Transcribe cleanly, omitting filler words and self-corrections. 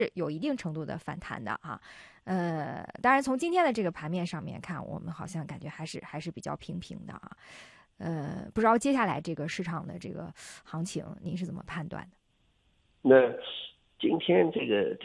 有一定程度的反弹的啊。当然从今天的这个盘面上面看，我们好像感觉还是比较平的啊。不知道接下来这个市场的这个行情您是怎么判断的？ 那今天这个